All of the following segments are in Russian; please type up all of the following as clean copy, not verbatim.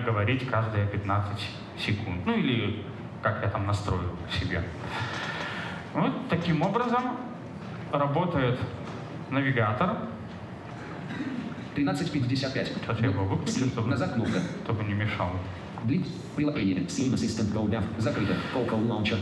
говорить каждые 15 секунд. Ну или как я там настроил себе. Вот таким образом работает навигатор. 13:55. Сейчас я его выключу, чтобы не мешал. Приложение. Steam Assistant Go Dev. Закрыто. Call Launcher.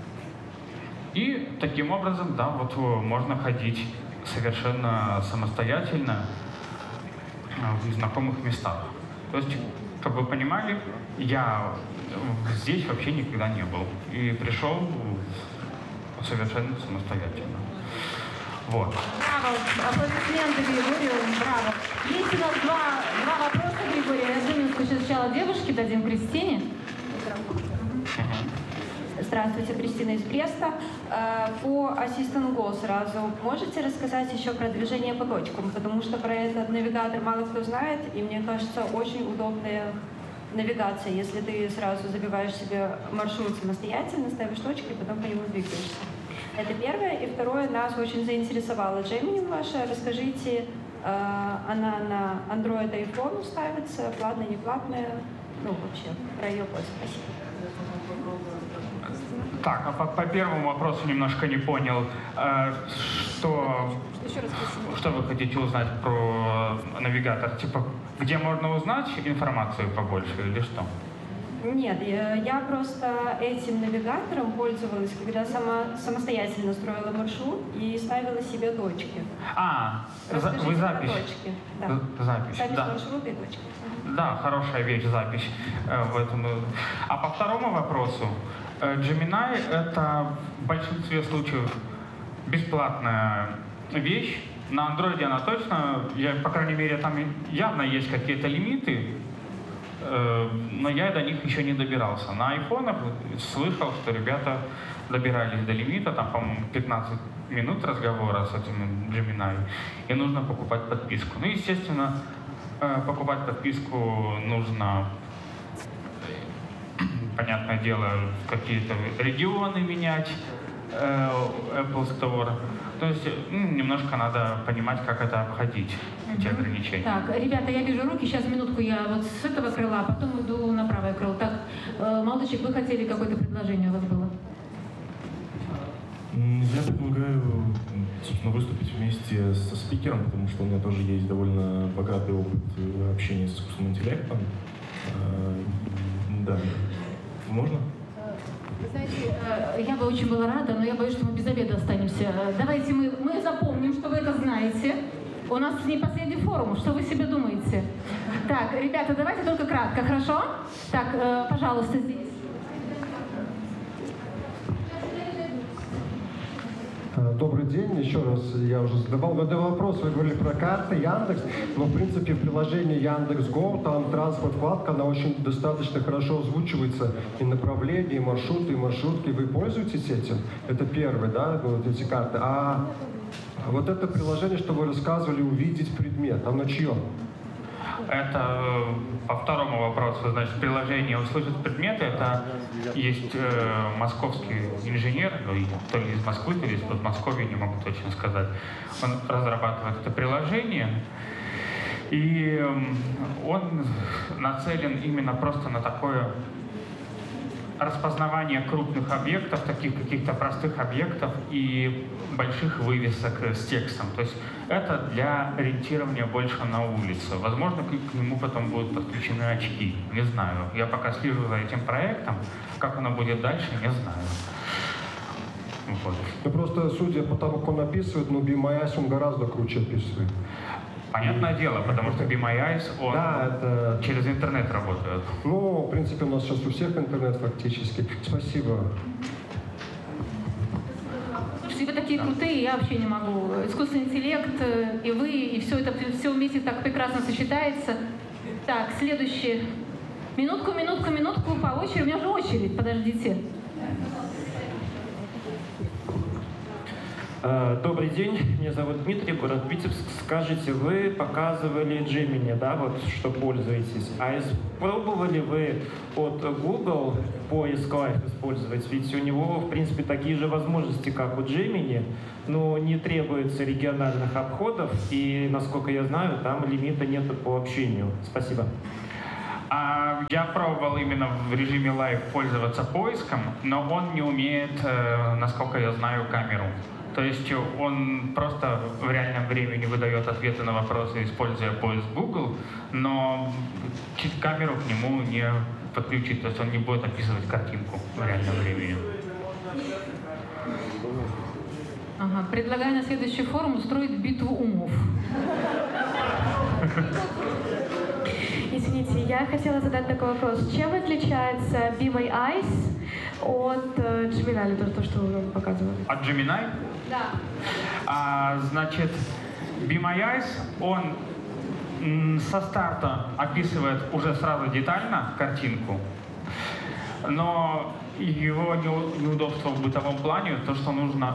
И таким образом, да, вот можно ходить совершенно самостоятельно в знакомых местах. То есть, как вы понимали, я здесь вообще никогда не был. И пришел совершенно самостоятельно. Вот. Браво! Аплодисменты Григорию. Браво! Есть у нас два вопроса, Григорий. Я думаю, что сначала девушке дадим Кристине. Здравствуйте, Кристина из Бреста. По Assistant Go сразу можете рассказать еще про движение по точкам? Потому что про этот навигатор мало кто знает, и мне кажется, очень удобная навигация, если ты сразу забиваешь себе маршрут самостоятельно, ставишь точки, и потом по нему двигаешься. Это первое. И второе, нас очень заинтересовала Gemini ваша. Расскажите, она на Android и iPhone ставится, платная, не платная? Ну, вообще, про ее пользу. Спасибо. Так, а по первому вопросу немножко не понял, что вы хотите узнать про навигатор? Типа, где можно узнать информацию побольше или что? Нет, я просто этим навигатором пользовалась, когда самостоятельно строила маршрут и ставила себе точки. Вы запись. Точки. Да. Запись, запись да. маршрута и точки. Да, хорошая вещь, запись в этом. А по второму вопросу, Gemini — это в большинстве случаев бесплатная вещь. На Android она точно, по крайней мере, там явно есть какие-то лимиты, но я до них еще не добирался. На айфонах слышал, что ребята добирались до лимита, там, по-моему, 15 минут разговора с этим Gemini, и нужно покупать подписку. Ну, естественно, покупать подписку нужно, понятное дело, какие-то регионы менять, Apple Store. То есть немножко надо понимать, как это обходить, эти ограничения. Так, ребята, я вижу руки, сейчас минутку я вот с этого крыла, а потом иду на правое крыло. Так, молодочек, вы хотели какое-то предложение у вас было? Я предлагаю, собственно, выступить вместе со спикером, потому что у меня тоже есть довольно богатый опыт общения с искусственным интеллектом. Да. Можно? Вы знаете, я бы очень была рада, но я боюсь, что мы без обеда останемся. Давайте мы запомним, что вы это знаете. У нас не последний форум, что вы себе думаете? Так, ребята, давайте только кратко, хорошо? Так, пожалуйста, здесь. Добрый день, еще раз, я уже задавал вопрос, вы говорили про карты Яндекс, но в принципе в приложении Яндекс.Го, там транспорт вкладка, она очень достаточно хорошо озвучивается, и направления, и маршруты, и маршрутки, вы пользуетесь этим? Это первое, да, вот эти карты. А вот это приложение, что вы рассказывали, увидеть предмет, оно чье? Это по второму вопросу, значит, приложение «Услышать предметы» — это есть московский инженер, то ли из Москвы, то ли из Подмосковья, не могу точно сказать. Он разрабатывает это приложение, и он нацелен именно просто на такое распознавание крупных объектов, таких каких-то простых объектов и больших вывесок с текстом. То есть это для ориентирования больше на улицу. Возможно, к нему потом будут подключены очки. Не знаю. Я пока слежу за этим проектом. Как оно будет дальше, не знаю. Вот. Ну просто, судя по тому, как он описывает, Be My Eyes он гораздо круче описывает. Понятное дело, потому что Be My Eyes, он это через интернет работает. Ну, в принципе, у нас сейчас у всех интернет фактически. Спасибо. Слушайте, вы такие крутые, я вообще не могу. Искусственный интеллект, и вы, и все это все вместе так прекрасно сочетается. Так, следующий. Минутку, по очереди. У меня же очередь, подождите. Добрый день, меня зовут Дмитрий, город Витебск. Скажите, вы показывали Gemini, да, вот что пользуетесь. А пробовали вы от Google поиск Live использовать? Ведь у него, в принципе, такие же возможности, как у Gemini, но не требуется региональных обходов, и, насколько я знаю, там лимита нет по общению. Спасибо. Я пробовал именно в режиме лайв пользоваться поиском, но он не умеет, насколько я знаю, камеру. То есть он просто в реальном времени выдает ответы на вопросы, используя поиск Google, но камеру к нему не подключить, то есть он не будет описывать картинку в реальном времени. Ага. Предлагаю на следующий форум устроить битву умов. Извините, я хотела задать такой вопрос. Чем отличается Be My Eyes от Gemini, то, что вы показывали? От Gemini? Да. Значит, Be My Eyes, он со старта описывает уже сразу детально картинку, но его неудобство в бытовом плане, то, что нужно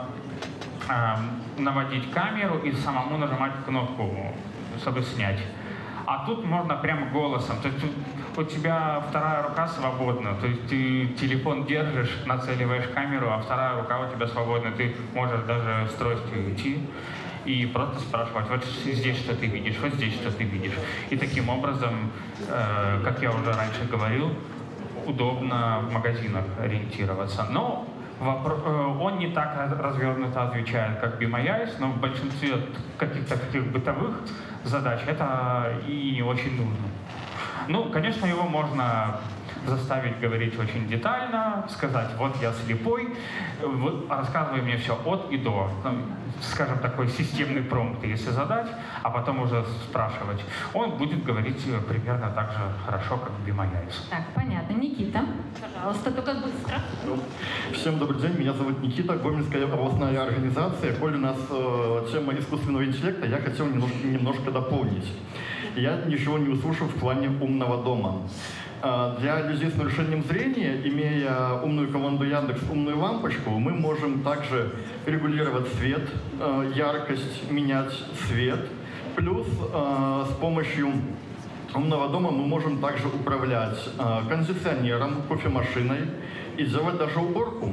наводить камеру и самому нажимать кнопку, чтобы снять. А тут можно прямо голосом. То есть у тебя вторая рука свободна. То есть ты телефон держишь, нацеливаешь камеру, а вторая рука у тебя свободна. Ты можешь даже с тростью идти и просто спрашивать, вот здесь что ты видишь, вот здесь что ты видишь. И таким образом, как я уже раньше говорил, удобно в магазинах ориентироваться. Но он не так развернуто отвечает, как Be My Eyes, но в большинстве каких-то таких бытовых задач это и не очень нужно. Ну, конечно, его можно заставить говорить очень детально, сказать, вот я слепой, рассказывай мне все от и до. Скажем, такой системный промпт, если задать, а потом уже спрашивать. Он будет говорить примерно так же хорошо, как Be My Eyes. Так, понятно. Никита, пожалуйста, только быстро. Всем добрый день, меня зовут Никита, Гомельская областная организация. Коль у нас тема искусственного интеллекта, я хотел немножко дополнить. Я ничего не услышал в плане умного дома. Для людей с нарушением зрения, имея умную команду Яндекс, умную лампочку, мы можем также регулировать свет, яркость, менять свет. Плюс с помощью умного дома мы можем также управлять кондиционером, кофемашиной и делать даже уборку.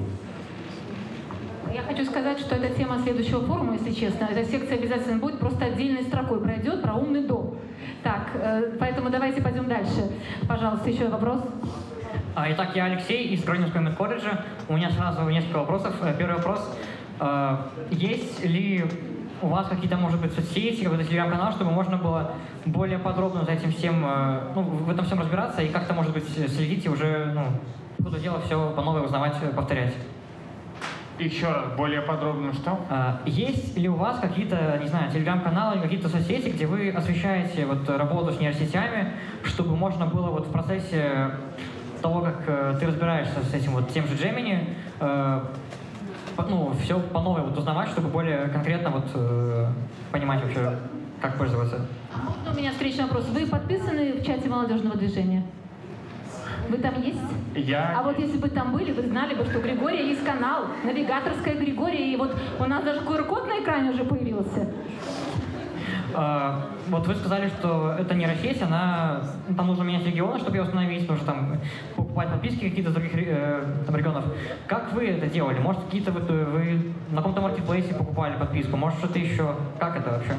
Я хочу сказать, что это тема следующего форума, если честно. Эта секция обязательно будет, просто отдельной строкой пройдет про умный дом. Так, поэтому давайте пойдем дальше. Пожалуйста, еще вопрос. Итак, я Алексей из Гродненского медколледжа. У меня сразу несколько вопросов. Первый вопрос. Есть ли у вас какие-то, может быть, соцсети, какой-то телеграм-канал, чтобы можно было более подробно за этим всем, в этом всем разбираться и как-то, может быть, следить и уже, по ходу дела все по новой узнавать, повторять? Еще раз, более подробно что? Есть ли у вас какие-то, не знаю, телеграм-каналы, какие-то соцсети, где вы освещаете работу с нейросетями, чтобы можно было в процессе того, как ты разбираешься с этим тем же Gemini, все по новой узнавать, чтобы более конкретно понимать вообще, как пользоваться? У меня встречный вопрос. Вы подписаны в чате молодежного движения? Вы там есть? А вот если бы там были, вы знали бы, что у Григория есть канал, навигаторская Григория, и у нас даже QR-код на экране уже появился. Вы сказали, что это нейросеть, там нужно менять регионы, чтобы ее установить, потому что там покупать подписки какие-то с других регионов. Как вы это делали? Может, какие-то вы на каком-то маркетплейсе покупали подписку? Может, что-то еще? Как это вообще?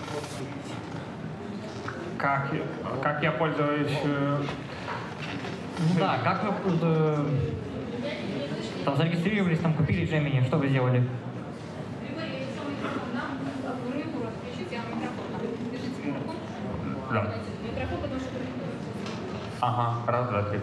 Как я пользуюсь... Да, как вы там зарегистрировались, купили Gemini, что вы сделали? Да. Ага, раз, два, три.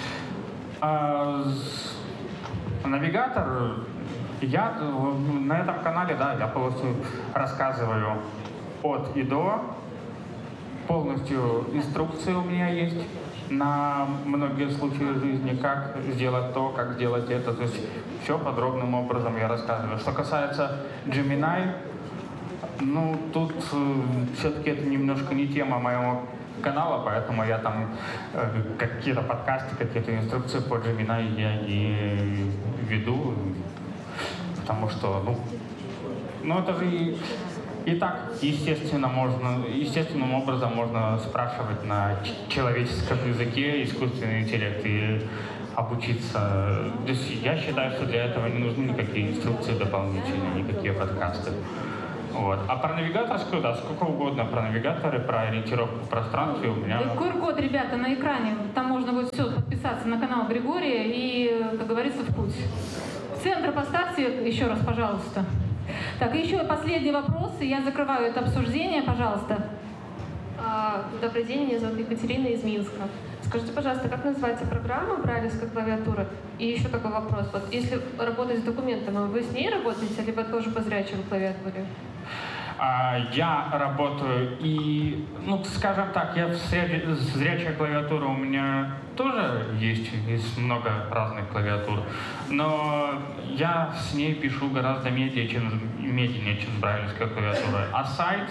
Навигатор, я на этом канале, я полностью рассказываю от и до, полностью инструкции у меня есть на многие случаи жизни, как сделать то, как сделать это, то есть все подробным образом я рассказываю. Что касается Gemini, тут все-таки это немножко не тема моего канала, поэтому я там какие-то подкасты, какие-то инструкции по Gemini я не веду, потому что, это же и так естественным образом можно спрашивать на человеческом языке искусственный интеллект и обучиться. То есть я считаю, что для этого не нужны никакие инструкции дополнительные, никакие подкасты. Вот. А про навигаторскую, да, сколько угодно про навигаторы, про ориентировку в пространстве у меня... QR-код, ребята, на экране. Там можно будет все подписаться на канал Григория и, как говорится, в путь. В центр поставьте еще раз, пожалуйста. Так, и еще последний вопрос, и я закрываю это обсуждение, пожалуйста. Добрый день, меня зовут Екатерина из Минска. Скажите, пожалуйста, как называется программа брайлевская клавиатура? И еще такой вопрос. Вот если работать с документами, вы с ней работаете, либо тоже по зрячей клавиатуре? Я работаю и, скажем так, зрячая клавиатура у меня тоже есть много разных клавиатур, но я с ней пишу гораздо медленнее, чем с брайлевской клавиатурой. А сайт,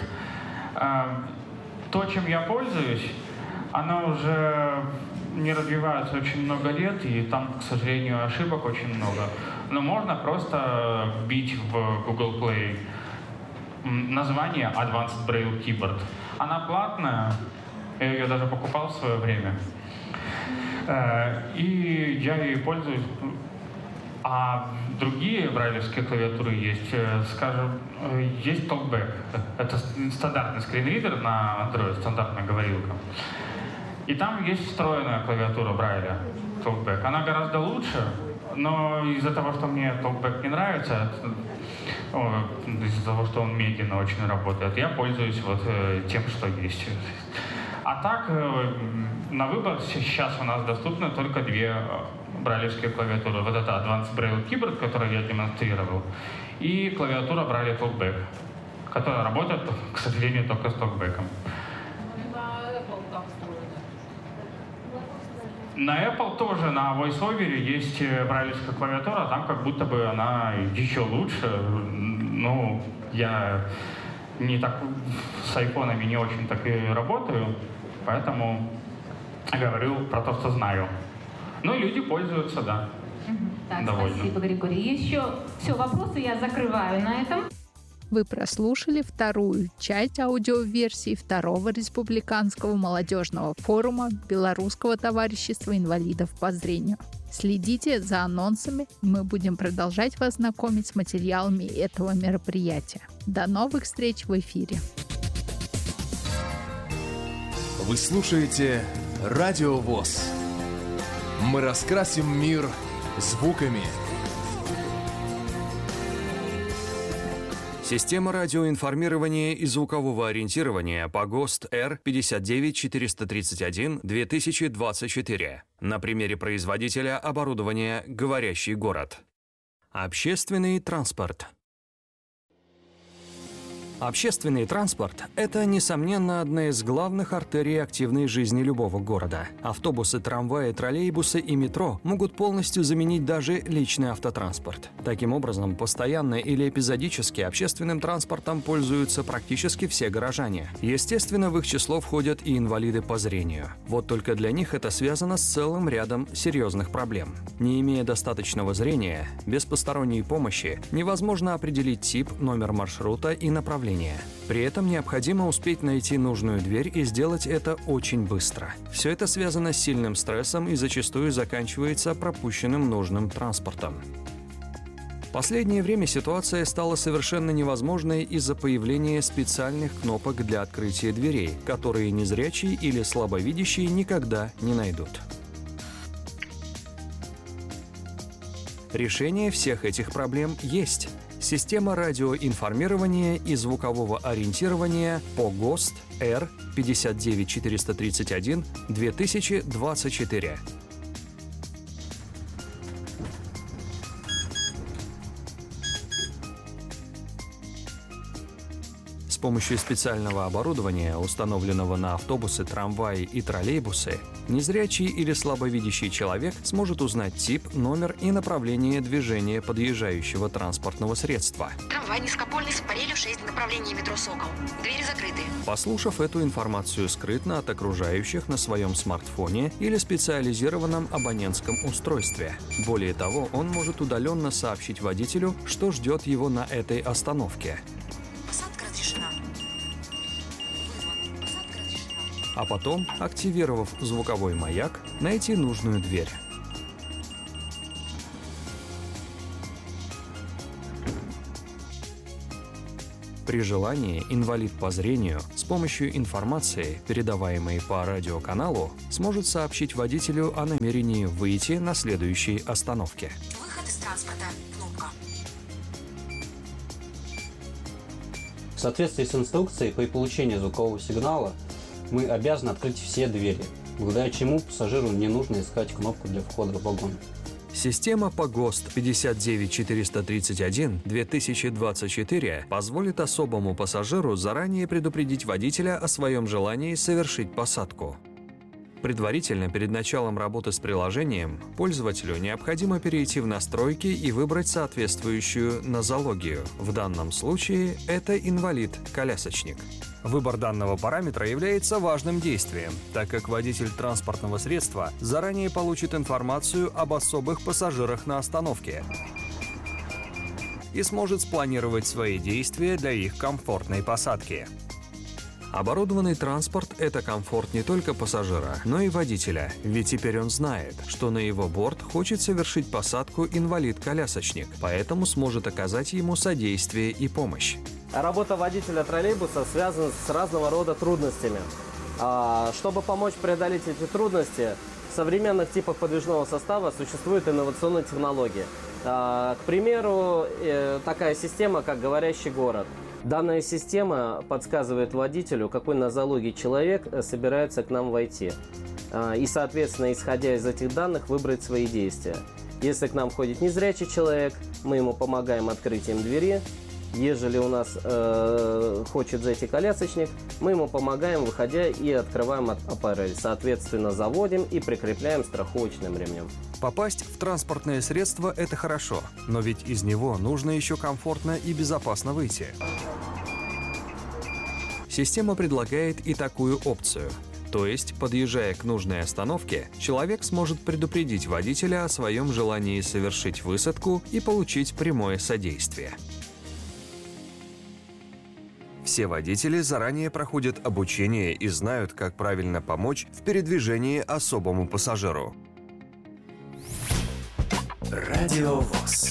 то, чем я пользуюсь, оно уже не развивается очень много лет, и там, к сожалению, ошибок очень много. Но можно просто вбить в Google Play название Advanced Braille Keyboard. Она платная, я ее даже покупал в свое время. И я ей пользуюсь. А другие брайлевские клавиатуры есть, скажем, есть TalkBack. Это стандартный скринридер на Android, стандартная говорилка. И там есть встроенная клавиатура Брайля, TalkBack. Она гораздо лучше, но из-за того, что мне TalkBack не нравится, из-за того, что он медленно очень работает, я пользуюсь тем, что есть. А так, на выбор сейчас у нас доступны только две брайлевские клавиатуры. Вот это Advanced Braille Keyboard, который я демонстрировал, и клавиатура Braille TalkBack, которая работает, к сожалению, только с TalkBack'ом. На Apple тоже, на VoiceOver есть брайлевская клавиатура, там как будто бы она еще лучше. Я не так с айфонами не очень так и работаю, поэтому говорю про то, что знаю. Люди пользуются, да. Так, довольны. Спасибо, Григорий. Еще все, вопросы я закрываю на этом. Вы прослушали вторую часть аудиоверсии второго республиканского молодежного форума Белорусского товарищества инвалидов по зрению. Следите за анонсами, мы будем продолжать вас знакомить с материалами этого мероприятия. До новых встреч в эфире. Вы слушаете Радио ВОС. Мы раскрасим мир звуками. Система радиоинформирования и звукового ориентирования по ГОСТ R59431-2024 на примере производителя оборудования «Говорящий город». Общественный транспорт. Общественный транспорт – это, несомненно, одна из главных артерий активной жизни любого города. Автобусы, трамваи, троллейбусы и метро могут полностью заменить даже личный автотранспорт. Таким образом, постоянно или эпизодически общественным транспортом пользуются практически все горожане. Естественно, в их число входят и инвалиды по зрению. Вот только для них это связано с целым рядом серьезных проблем. Не имея достаточного зрения, без посторонней помощи невозможно определить тип, номер маршрута и направление. При этом необходимо успеть найти нужную дверь и сделать это очень быстро. Все это связано с сильным стрессом и зачастую заканчивается пропущенным нужным транспортом. В последнее время ситуация стала совершенно невозможной из-за появления специальных кнопок для открытия дверей, которые незрячие или слабовидящие никогда не найдут. Решение всех этих проблем есть. Система радиоинформирования и звукового ориентирования по ГОСТ R59431-2024. С помощью специального оборудования, установленного на автобусы, трамваи и троллейбусы, незрячий или слабовидящий человек сможет узнать тип, номер и направление движения подъезжающего транспортного средства. Трамвай низкопольный с аппарелью 6 направлений метро «Сокол». Двери закрыты. Послушав эту информацию скрытно от окружающих на своем смартфоне или специализированном абонентском устройстве. Более того, он может удаленно сообщить водителю, что ждет его на этой остановке. А потом, активировав звуковой маяк, найти нужную дверь. При желании инвалид по зрению с помощью информации, передаваемой по радиоканалу, сможет сообщить водителю о намерении выйти на следующей остановке. Выход из транспорта. Кнопка. В соответствии с инструкцией, при получении звукового сигнала мы обязаны открыть все двери, благодаря чему пассажиру не нужно искать кнопку для входа в вагон. Система по ГОСТ 59431-2024 позволит особому пассажиру заранее предупредить водителя о своем желании совершить посадку. Предварительно, перед началом работы с приложением, пользователю необходимо перейти в настройки и выбрать соответствующую нозологию. В данном случае это инвалид-колясочник. Выбор данного параметра является важным действием, так как водитель транспортного средства заранее получит информацию об особых пассажирах на остановке и сможет спланировать свои действия для их комфортной посадки. Оборудованный транспорт – это комфорт не только пассажира, но и водителя, ведь теперь он знает, что на его борт хочет совершить посадку инвалид-колясочник, поэтому сможет оказать ему содействие и помощь. Работа водителя троллейбуса связана с разного рода трудностями. Чтобы помочь преодолеть эти трудности, в современных типах подвижного состава существуют инновационные технологии. К примеру, такая система, как «Говорящий город». Данная система подсказывает водителю, какой нозологии человек собирается к нам войти. И, соответственно, исходя из этих данных, выбрать свои действия. Если к нам входит незрячий человек, мы ему помогаем открытием двери. Ежели у нас хочет зайти колясочник, мы ему помогаем, выходя, и открываем аппарель. Соответственно, заводим и прикрепляем страховочным ремнем. Попасть в транспортное средство – это хорошо, но ведь из него нужно еще комфортно и безопасно выйти. Система предлагает и такую опцию. То есть, подъезжая к нужной остановке, человек сможет предупредить водителя о своем желании совершить высадку и получить прямое содействие. Все водители заранее проходят обучение и знают, как правильно помочь в передвижении особому пассажиру. Радио ВОС.